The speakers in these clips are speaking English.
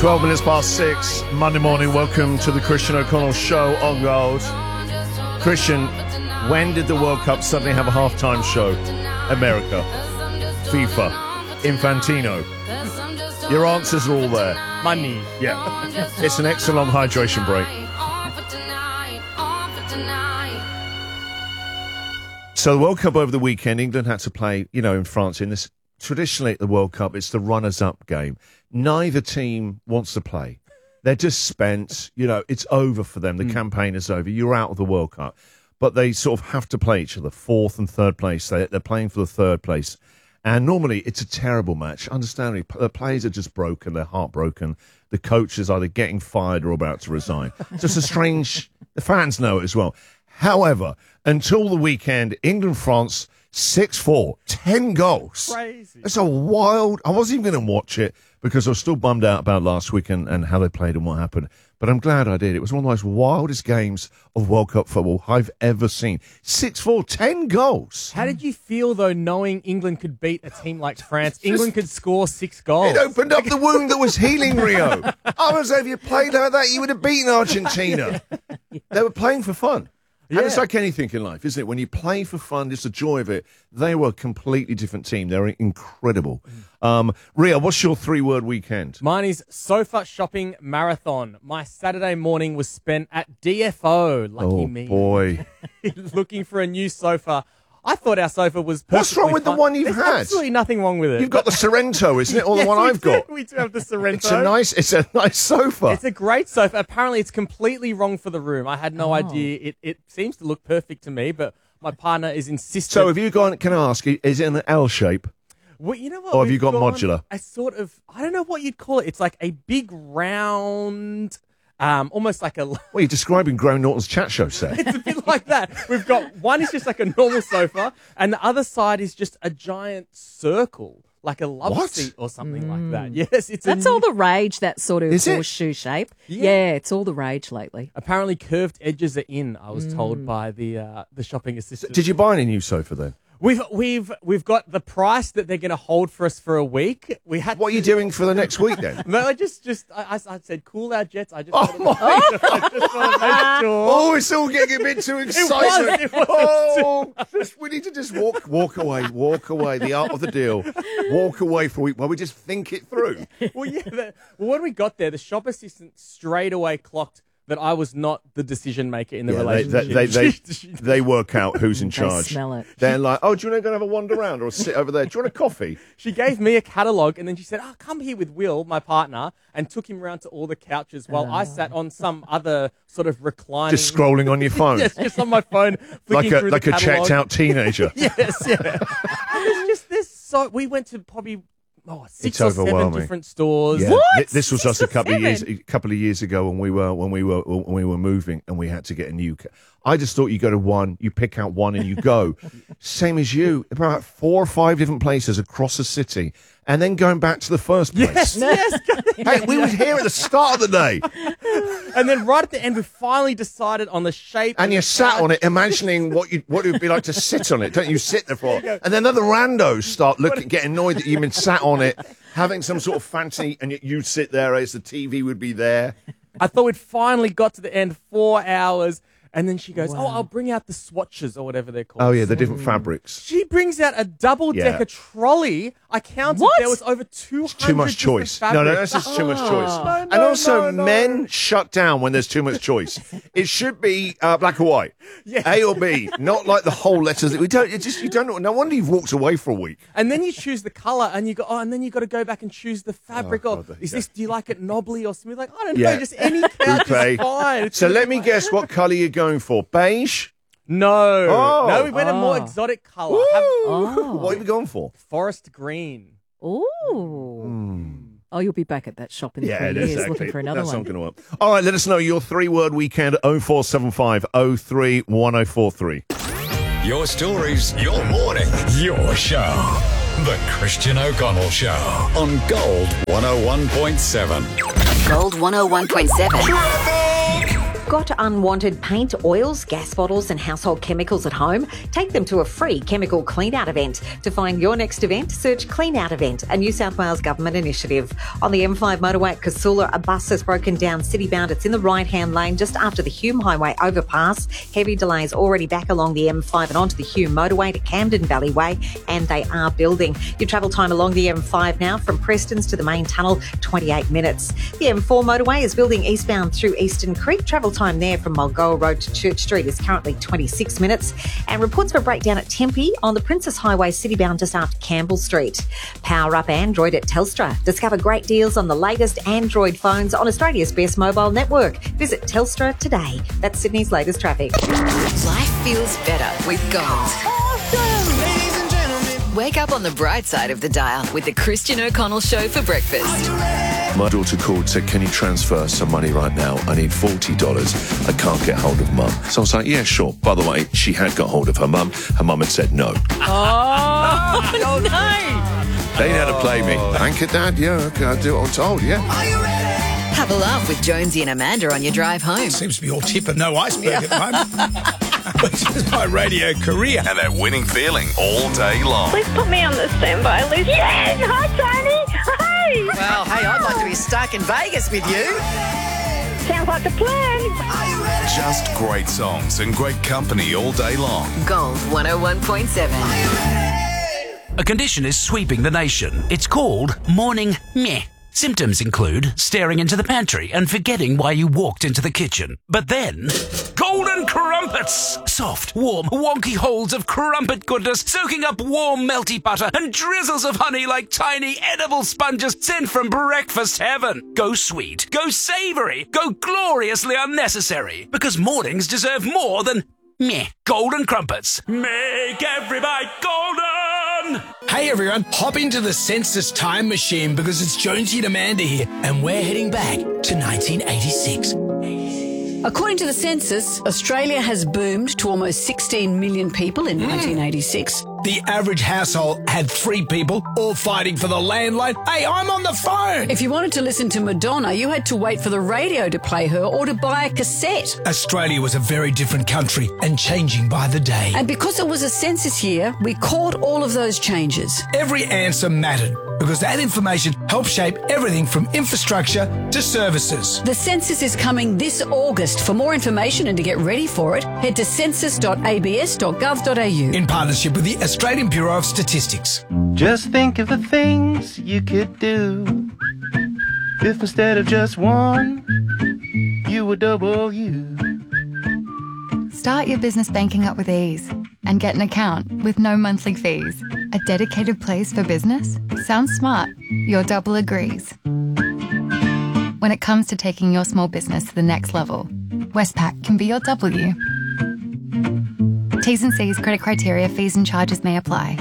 12 minutes past 6, Monday morning. Welcome to the Christian O'Connell Show on Gold. Christian, when did the World Cup suddenly have a halftime show? America, FIFA, Infantino. Your answers are all there. Money. Yeah. It's an excellent hydration break. So the World Cup over the weekend, England had to play, in France in this. Traditionally at the World Cup, it's the runners-up game. Neither team wants to play. They're just spent. It's over for them. The campaign is over. You're out of the World Cup. But they sort of have to play each other, fourth and third place. They're playing for the third place. And normally it's a terrible match. Understandably, the players are just broken. They're heartbroken. The coach is either getting fired or about to resign. Just a strange... The fans know it as well. However, until the weekend, England-France... 6-4, 10 goals. Crazy. It's a wild... I wasn't even going to watch it because I was still bummed out about last week and how they played and what happened. But I'm glad I did. It was one of the most wildest games of World Cup football I've ever seen. 6-4, 10 goals. How did you feel, though, knowing England could beat a team like France? England could score 6 goals. It opened up the wound that was healing, Rio. I was if you played like that, you would have beaten Argentina. They were playing for fun. And it's like anything in life, isn't it? When you play for fun, it's the joy of it. They were a completely different team. They're incredible. Ria, what's your 3-word weekend? Mine is sofa shopping marathon. My Saturday morning was spent at DFO. Lucky me. Oh, boy. Looking for a new sofa. I thought our sofa was perfectly What's wrong with fun. the one you've There's had? absolutely nothing wrong with it. You've got the Sorrento, isn't it? Or the one I've got? We do have the Sorrento. It's a nice sofa. It's a great sofa. Apparently, it's completely wrong for the room. I had no idea. It seems to look perfect to me, but my partner is insistent. So have you gone, can I ask, is it an L shape? Well, you know what? Or have you got modular? A sort of, I don't know what you'd call it. It's like a big round... almost like a... Well, you're describing Graham Norton's chat show set. It's a bit like that. We've got one is just like a normal sofa, and the other side is just a giant circle, like a love seat or something like that. Yes, That's all the rage, that sort of Is it? horseshoe shape. Yeah. Yeah, it's all the rage lately. Apparently, curved edges are in. I was told by the shopping assistant. Did you buy any new sofa then? We've got the price that they're going to hold for us for a week. We had. What are you doing for the next week then? No, I said cool our jets. I just Oh, wanted I just want to make sure. Oh, it's all getting a bit too exciting. It was We need to just walk away. The art of the deal. Walk away for a week while we just think it through. Well, when we got there, the shop assistant straight away clocked that I was not the decision maker in the relationship. They work out who's in charge. smell it. They're like, oh, do you want to go and have a wander around or sit over there? Do you want a coffee? She gave me a catalogue and then she said, come here with Will, my partner, and took him around to all the couches while I sat on some other sort of reclining... Just scrolling on your phone. Yes, just on my phone, flicking through like the a catalogue. checked out teenager. Yes, yeah. We went to probably... six It's or seven overwhelming. different stores. Yeah. What? This was 6 just a or couple of 7? years ago when we were moving and we had to get a new. I just thought you go to one, you pick out one and you go. Same as you, about 4 or 5 different places across the city, and then going back to the first place. Yes. Hey, we were here at the start of the day, And then right at the end, we finally decided on the shape. and you sat on it, imagining what it would be like to sit on it. Don't you sit there for? And then other randos start getting annoyed that you've been sat on it, having some sort of fancy, and you sit there as the TV would be there. I thought we'd finally got to the end, 4 hours. And then she goes, I'll bring out the swatches or whatever they're called. Oh yeah, the different fabrics. She brings out a double-decker trolley. I counted. What? There was over 200 Too much choice. No, that's just too much choice. And also, men shut down when there's too much choice. It should be black or white, A or B, not like the whole letters. You don't know. No wonder you've walked away for a week. And then you choose the color, and you go, and then you got to go back and choose the fabric. God, Do you like it knobbly or smooth? Like, I don't Yeah. know, just any couch is fine. So let me guess what colour you're going for. Beige? No, Oh. no, we went a more exotic color. What are you going for? Forest green. Ooh. Oh, you'll be back at that shop in 3 years looking for another That's one. not going to work. All right, let us know your 3-word weekend at 0475 03 1043. Your stories, your morning, your show. The Christian O'Connell Show on Gold 101.7. Gold 101.7. Got unwanted paint, oils, gas bottles and household chemicals at home? Take them to a free chemical clean-out event. To find your next event, search Clean Out Event, a New South Wales government initiative. On the M5 motorway at Casula, a bus has broken down city-bound. It's in the right-hand lane just after the Hume Highway overpass. Heavy delays already back along the M5 and onto the Hume motorway to Camden Valley Way, and they are building. Your travel time along the M5 now from Prestons to the main tunnel, 28 minutes. The M4 motorway is building eastbound through Eastern Creek. Travel time there from Mulgoa Road to Church Street is currently 26 minutes. And reports of a breakdown at Tempe on the Princess Highway citybound just after Campbell Street. Power up Android at Telstra. Discover great deals on the latest Android phones on Australia's best mobile network. Visit Telstra today. That's Sydney's latest traffic. Life feels better with Gold. Awesome! Ladies and gentlemen. Wake up on the bright side of the dial with the Christian O'Connell Show for breakfast. My daughter called, said, can you transfer some money right now? I need $40. I can't get hold of Mum. So I was like, yeah, sure. By the way, she had got hold of her mum. Her mum had said no. Oh, no. They had to play me. Thank you, Dad. Yeah, okay, I'll do what I'm told, yeah. Are you ready? Have a laugh with Jonesy and Amanda on your drive home. Seems to be all tip and no iceberg at the moment. Which is my radio career. And that winning feeling all day long. Please put me on the standby list. Yes! Hi, Tony! Hey! Well, hey, I'd like to be stuck in Vegas with you. Sounds like a plan. Are you ready? Just great songs and great company all day long. Gold 101.7. Are you ready? A condition is sweeping the nation. It's called morning meh. Symptoms include staring into the pantry and forgetting why you walked into the kitchen. But then, golden crumpets! Soft, warm, wonky holes of crumpet goodness soaking up warm, melty butter and drizzles of honey like tiny edible sponges sent from breakfast heaven. Go sweet, go savoury, go gloriously unnecessary. Because mornings deserve more than meh. Golden crumpets. Make every bite golden! Hey everyone, hop into the census time machine because it's Jonesy and Amanda here, and we're heading back to 1986. According to the census, Australia has boomed to almost 16 million people in 1986. The average household had 3 people, all fighting for the landline. Hey, I'm on the phone! If you wanted to listen to Madonna, you had to wait for the radio to play her or to buy a cassette. Australia was a very different country and changing by the day. And because it was a census year, we caught all of those changes. Every answer mattered because that information helped shape everything from infrastructure to services. The census is coming this August. For more information and to get ready for it, head to census.abs.gov.au. In partnership with the Australian Bureau of Statistics. Just think of the things you could do if instead of just one, you were double you. Start your business banking up with ease and get an account with no monthly fees. A dedicated place for business? Sounds smart. Your double agrees. When it comes to taking your small business to the next level, Westpac can be your W. T's and C's, credit criteria, fees and charges may apply.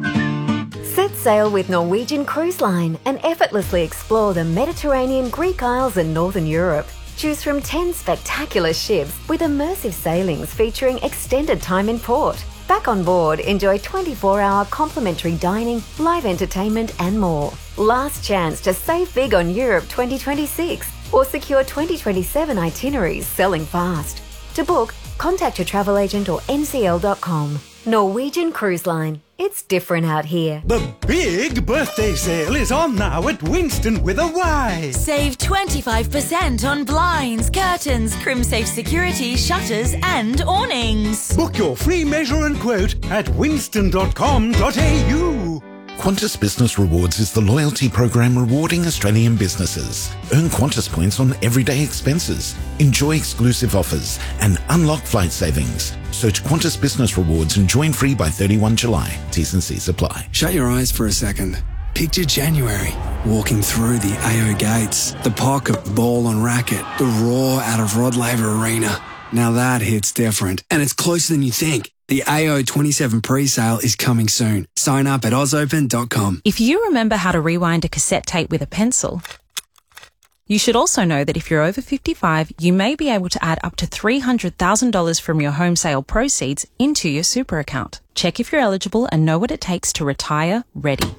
Set sail with Norwegian Cruise Line and effortlessly explore the Mediterranean, Greek Isles and Northern Europe. Choose from 10 spectacular ships with immersive sailings featuring extended time in port. Back on board, enjoy 24-hour complimentary dining, live entertainment and more. Last chance to save big on Europe 2026 or secure 2027 itineraries selling fast. To book, contact your travel agent or ncl.com. Norwegian Cruise Line. It's different out here. The big birthday sale is on now at Winston with a Y. Save 25% on blinds, curtains, CrimSafe security, shutters and awnings. Book your free measure and quote at winston.com.au. Qantas Business Rewards is the loyalty program rewarding Australian businesses. Earn Qantas points on everyday expenses, enjoy exclusive offers, and unlock flight savings. Search Qantas Business Rewards and join free by 31 July. T's and C's apply. Shut your eyes for a second. Picture January, walking through the AO gates, the pocket, ball and racket, the roar out of Rod Laver Arena. Now that hits different, and it's closer than you think. The AO 27 pre-sale is coming soon. Sign up at ausopen.com. If you remember how to rewind a cassette tape with a pencil, you should also know that if you're over 55, you may be able to add up to $300,000 from your home sale proceeds into your super account. Check if you're eligible and know what it takes to retire ready.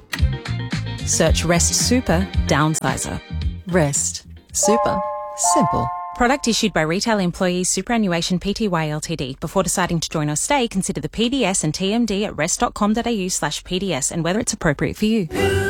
Search Rest Super Downsizer. Rest. Super. Simple. Product issued by Retail Employees Superannuation Pty Ltd. Before deciding to join or stay, consider the PDS and TMD at rest.com.au/PDS and whether it's appropriate for you.